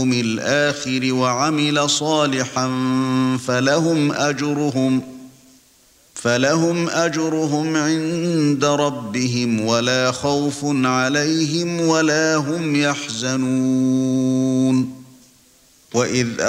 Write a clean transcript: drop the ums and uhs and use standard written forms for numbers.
الآخر وعمل صالحا فلهم أجرهم عند ربهم ولا خوف عليهم ولا هم يحزنون. وإذ